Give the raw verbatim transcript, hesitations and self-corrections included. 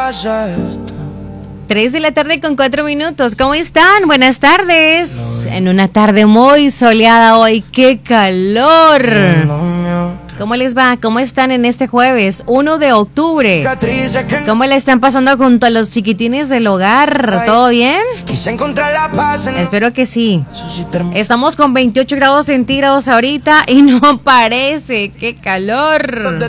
Tres de la tarde con cuatro minutos. ¿Cómo están? Buenas tardes. En una tarde muy soleada hoy. ¡Qué calor! ¿Cómo les va? ¿Cómo están en este jueves? uno de octubre. ¿Cómo le están pasando junto a los chiquitines del hogar? ¿Todo bien? Espero que sí. Estamos con veintiocho grados centígrados ahorita y no parece. ¡Qué calor!